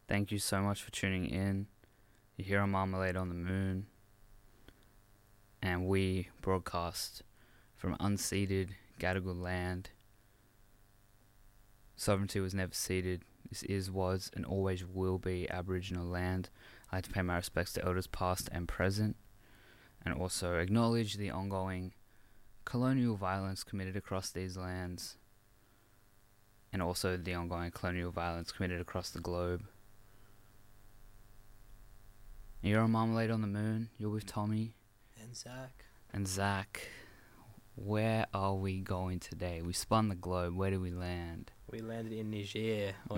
Thank you so much for tuning in. You're here on Marmalade on the Moon, and we broadcast from unceded Gadigal land. Sovereignty was never ceded. This is, was, and always will be Aboriginal land. I like to pay my respects to elders past and present, and also acknowledge the ongoing colonial violence committed across these lands, and also the ongoing colonial violence committed across the globe. You're on Marmalade on the Moon. You're with Tommy. And Zach. And Zach. Where are we going today? We spun the globe. Where do we land? We landed in Niger,